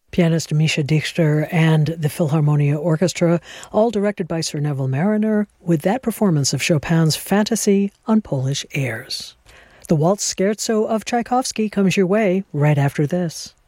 Pianist Misha Dichter and the Philharmonia Orchestra, all directed by Sir Neville Marriner, with that performance of Chopin's Fantasy on Polish airs. The Waltz Scherzo of Tchaikovsky comes your way right after this.